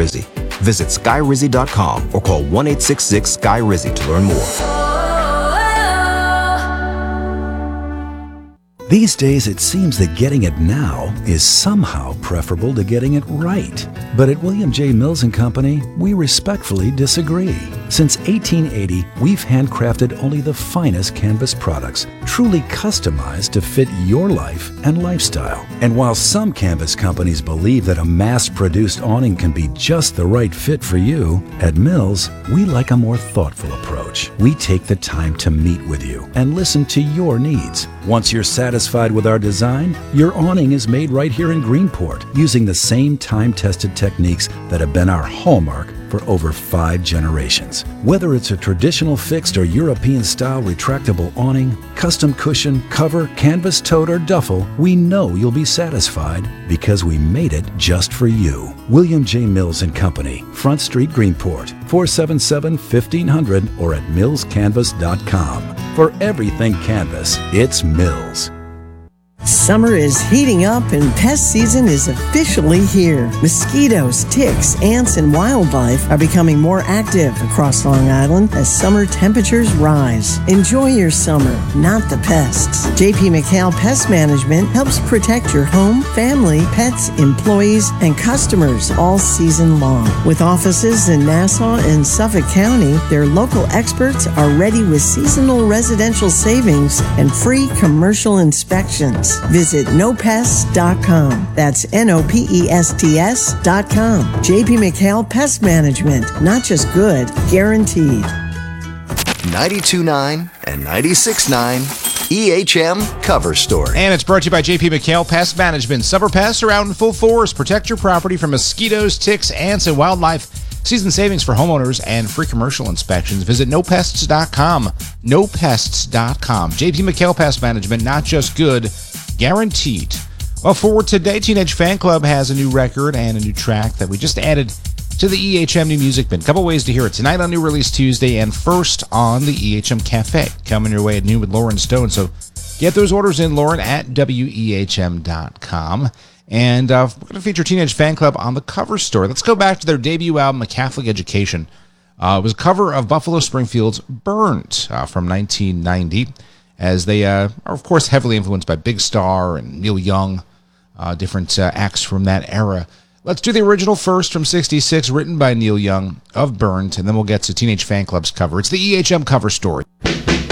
Rizzy. Visit SkyRizzy.com or call 1-866-SKY-RIZZY to learn more. These days, it seems that getting it now is somehow preferable to getting it right. But at William J. Mills & Company, we respectfully disagree. Since 1880, we've handcrafted only the finest canvas products, truly customized to fit your life and lifestyle. And while some canvas companies believe that a mass-produced awning can be just the right fit for you, at Mills, we like a more thoughtful approach. We take the time to meet with you and listen to your needs. Once you're satisfied with our design, your awning is made right here in Greenport using the same time-tested techniques that have been our hallmark for over 5 generations. Whether it's a traditional fixed or European-style retractable awning, custom cushion, cover, canvas tote, or duffel, we know you'll be satisfied because we made it just for you. William J. Mills & Company, Front Street, Greenport, 477-1500 or at millscanvas.com. For everything canvas, it's Mills. Summer is heating up and pest season is officially here. Mosquitoes, ticks, ants, and wildlife are becoming more active across Long Island as summer temperatures rise. Enjoy your summer, not the pests. J.P. McHale Pest Management helps protect your home, family, pets, employees, and customers all season long. With offices in Nassau and Suffolk County, their local experts are ready with seasonal residential savings and free commercial inspections. Visit nopests.com. That's NOPESTS.com. J.P. McHale Pest Management. Not just good, guaranteed. 92.9 and 96.9 EHM Cover Story. And it's brought to you by J.P. McHale Pest Management. Summer pests are out in full force. Protect your property from mosquitoes, ticks, ants, and wildlife. Season savings for homeowners and free commercial inspections. Visit nopests.com. Nopests.com. J.P. McHale Pest Management. Not just good, guaranteed. Well, for today, Teenage Fan Club has a new record and a new track that we just added to the EHM New Music Bin. Couple ways to hear it. Tonight on New Release Tuesday and first on the EHM Cafe. Coming your way at noon with Lauren Stone. So get those orders in, Lauren, at WEHM.com. And we're going to feature Teenage Fan Club on the cover story. Let's go back to their debut album, A Catholic Education. It was a cover of Buffalo Springfield's Burnt from 1990. As they are, of course, heavily influenced by Big Star and Neil Young, different acts from that era. Let's do the original first from 66, written by Neil Young of Burnt, and then we'll get to Teenage Fan Club's cover. It's the EHM cover story.